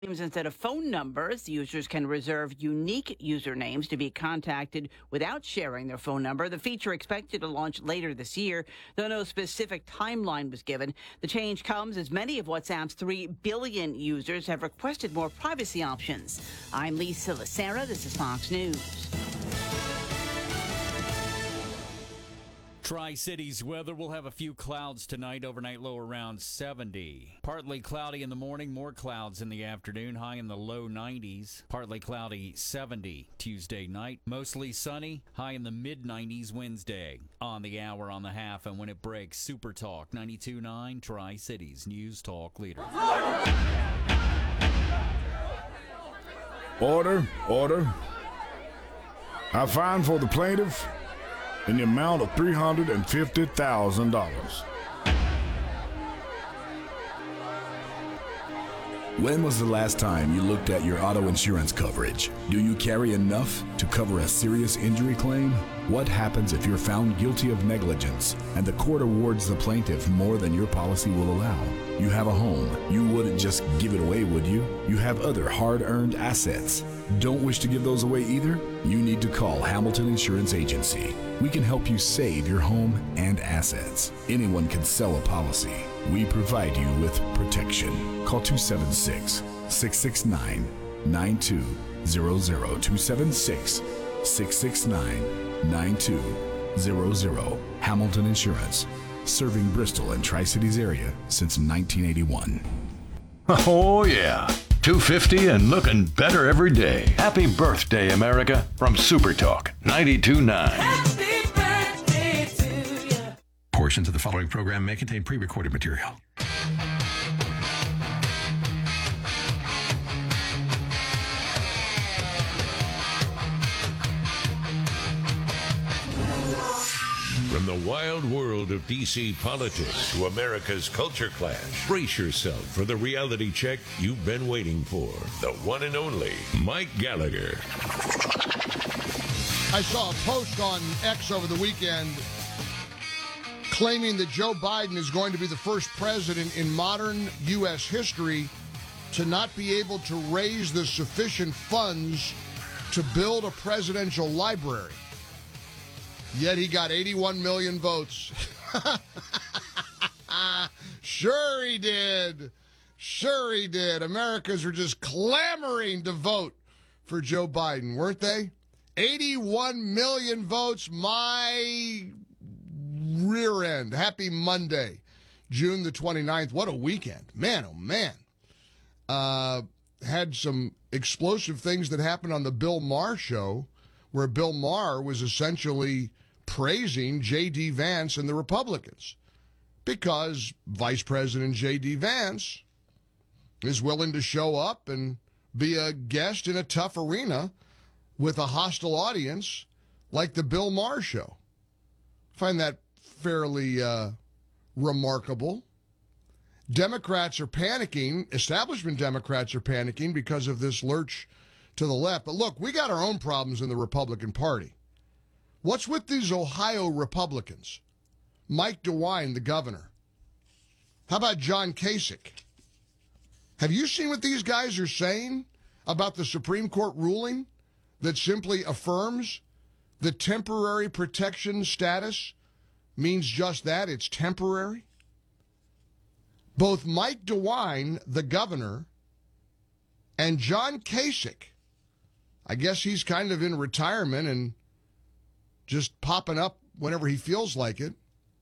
Instead of phone numbers, users can reserve unique usernames to be contacted without sharing their phone number. The feature expected to launch later this year, though no specific timeline was given. The change comes as many of WhatsApp's 3 billion users have requested more privacy options. I'm Lisa Lacera. This is Fox News. Tri-Cities weather, we'll have a few clouds tonight, overnight low around 70. Partly cloudy in the morning, more clouds in the afternoon, high in the low 90s. Partly cloudy 70 Tuesday night, mostly sunny, high in the mid-90s Wednesday. On the hour, on the half, and when it breaks, Super Talk 92.9 Tri-Cities News Talk Leader. Order, order. I find for the plaintiff in the amount of $350,000. When was the last time you looked at your auto insurance coverage? Do you carry enough to cover a serious injury claim? What happens if you're found guilty of negligence and the court awards the plaintiff more than your policy will allow? You have a home. You wouldn't just give it away, would you? You have other hard-earned assets. Don't wish to give those away either? You need to call Hamilton Insurance Agency. We can help you save your home and assets. Anyone can sell a policy. We provide you with protection. Call 276-669-9200. 276-669-9200. Hamilton Insurance. Serving Bristol and Tri-Cities area since 1981. Oh, yeah. 250 and looking better every day. Happy birthday, America, from Super Talk 92.9. Happy birthday to you. Portions of the following program may contain pre-recorded material. From the wild world of D.C. politics to America's culture clash, brace yourself for the reality check you've been waiting for. The one and only Mike Gallagher. I saw a post on X over the weekend claiming that Joe Biden is going to be the first president in modern U.S. history to not be able to raise the sufficient funds to build a presidential library. Yet he got 81 million votes. Sure he did. Sure he did. Americans were just clamoring to vote for Joe Biden, weren't they? 81 million votes, my rear end. Happy Monday, June the 29th. What a weekend. Man, oh man. Had some explosive things that happened on the Bill Maher show, where Bill Maher was essentially praising J.D. Vance and the Republicans because Vice President J.D. Vance is willing to show up and be a guest in a tough arena with a hostile audience like the Bill Maher show. I find that fairly remarkable. Democrats are panicking, establishment Democrats are panicking because of this lurch to the left. But look, we got our own problems in the Republican Party. What's with these Ohio Republicans? Mike DeWine, the governor. How about John Kasich? Have you seen what these guys are saying about the Supreme Court ruling that simply affirms the temporary protection status means just that? It's temporary. Both Mike DeWine, the governor, and John Kasich, I guess he's kind of in retirement and just popping up whenever he feels like it,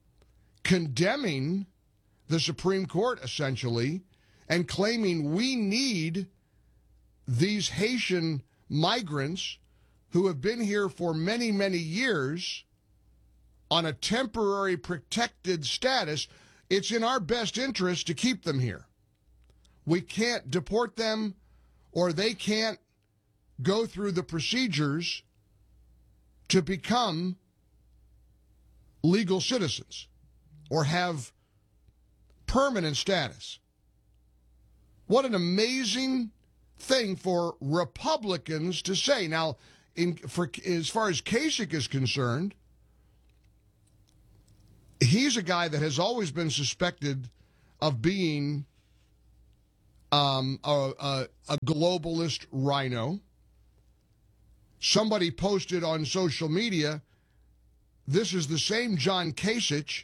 condemning the Supreme Court, essentially, and claiming we need these Haitian migrants who have been here for many, many years on a temporary protected status. It's in our best interest to keep them here. We can't deport them, or they can't go through the procedures to become legal citizens or have permanent status. What an amazing thing for Republicans to say. Now, as far as Kasich is concerned, he's a guy that has always been suspected of being a globalist rhino. Somebody posted on social media, this is the same John Kasich,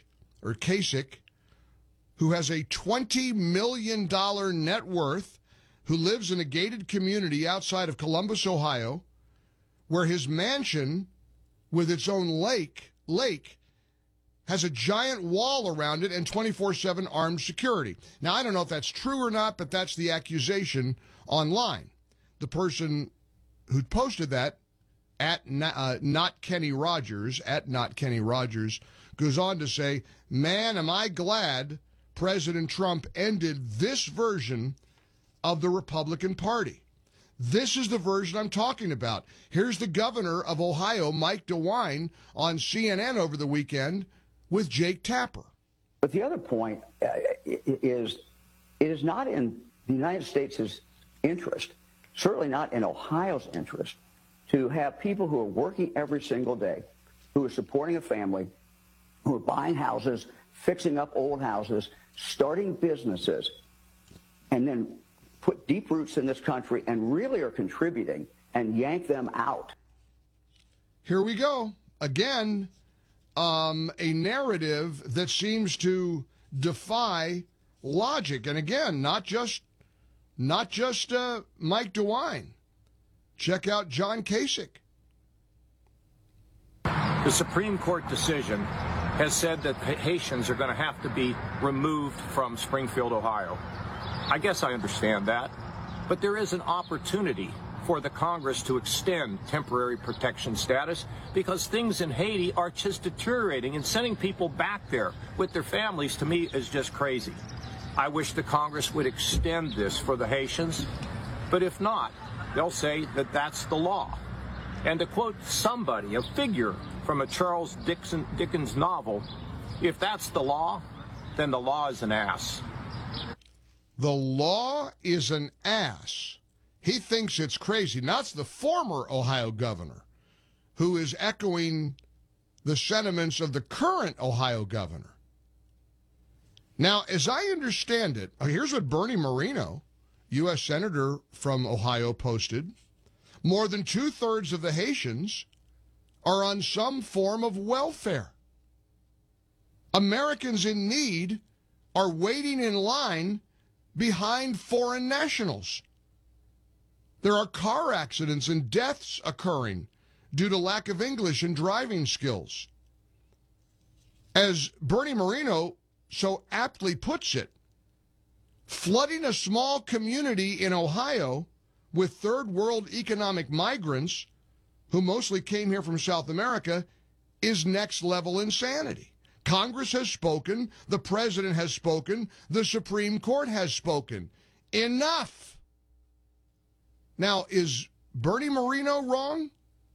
who has a $20 million net worth, who lives in a gated community outside of Columbus, Ohio, where his mansion with its own lake has a giant wall around it and 24/7 armed security. Now, I don't know if that's true or not, but that's the accusation online. The person who posted that, at Not Kenny Rogers, goes on to say, man, am I glad President Trump ended this version of the Republican Party. This is the version I'm talking about. Here's the governor of Ohio, Mike DeWine, on CNN over the weekend with Jake Tapper. But the other point is it is not in the United States' interest, certainly not in Ohio's interest, to have people who are working every single day, who are supporting a family, who are buying houses, fixing up old houses, starting businesses, and then put deep roots in this country and really are contributing, and yank them out. Here we go. Again, a narrative that seems to defy logic. And again, not just Mike DeWine. Check out John Kasich. The Supreme Court decision has said that Haitians are going to have to be removed from Springfield, Ohio. I guess I understand that, but there is an opportunity for the Congress to extend temporary protection status because things in Haiti are just deteriorating, and sending people back there with their families, to me, is just crazy. I wish the Congress would extend this for the Haitians, but if not, they'll say that that's the law. And to quote somebody, a figure from a Charles Dickens novel, if that's the law, then the law is an ass. The law is an ass. He thinks it's crazy. Now, it's the former Ohio governor who is echoing the sentiments of the current Ohio governor. Now, as I understand it, here's what Bernie Moreno, U.S. Senator from Ohio, posted. More than 2/3 of the Haitians are on some form of welfare. Americans in need are waiting in line behind foreign nationals. There are car accidents and deaths occurring due to lack of English and driving skills. As Bernie Moreno so aptly puts it, flooding a small community in Ohio with third world economic migrants who mostly came here from South America is next level insanity. Congress has spoken, the president has spoken, the Supreme Court has spoken. Enough! Now, is Bernie Moreno wrong?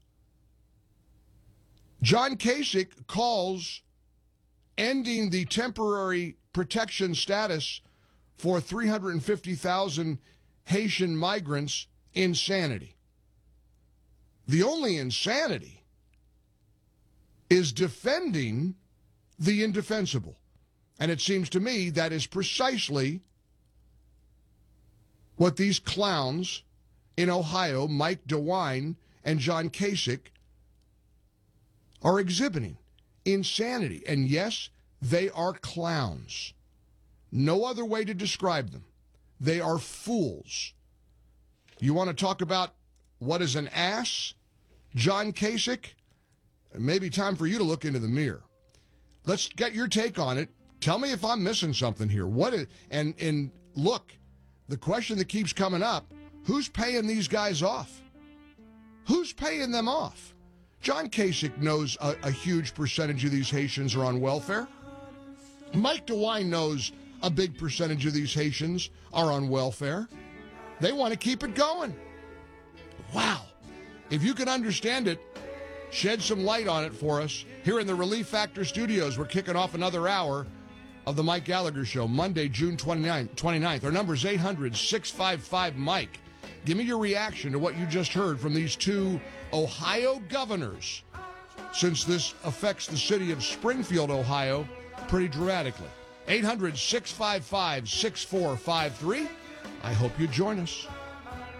John Kasich calls ending the temporary protection status for 350,000 Haitian migrants insanity. The only insanity is defending the indefensible. And it seems to me that is precisely what these clowns in Ohio, Mike DeWine and John Kasich, are exhibiting. Insanity. And yes, they are clowns. No other way to describe them. They are fools. You want to talk about what is an ass? John Kasich? Maybe time for you to look into the mirror. Let's get your take on it. Tell me if I'm missing something here. And look, the question that keeps coming up, who's paying these guys off? Who's paying them off? John Kasich knows a huge percentage of these Haitians are on welfare. Mike DeWine knows a big percentage of these Haitians are on welfare. They want to keep it going. Wow. If you can understand it, shed some light on it for us. Here in the Relief Factor Studios, we're kicking off another hour of the Mike Gallagher Show, Monday, June 29th. Our number is 800-655-MIKE. Give me your reaction to what you just heard from these two Ohio governors, since this affects the city of Springfield, Ohio, pretty dramatically. 800-655-6453. I hope you join us.